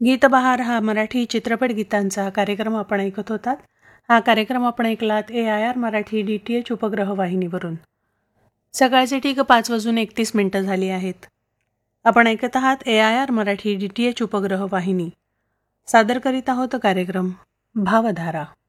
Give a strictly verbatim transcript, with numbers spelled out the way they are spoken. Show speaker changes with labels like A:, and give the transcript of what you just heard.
A: गीतबहार हा मराठी चित्रपट गीतांचा कार्यक्रम आपण ऐकत होतात. हा कार्यक्रम आपण ऐकलात ए I R Marathi D T H उपग्रह वाहिनीवरून. सकाळचे ठीक पाच वाजून एकतीस मिनिटं झाली आहेत. आपण ऐकत आहात ए I R Marathi D T H उपग्रह वाहिनी. सादर करीत आहोत कार्यक्रम भावधारा.